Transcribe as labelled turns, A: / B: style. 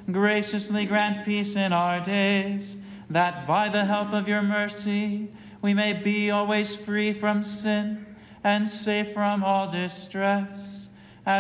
A: graciously grant peace in our days, that by the help of your mercy we may be always free from sin and safe from all distress.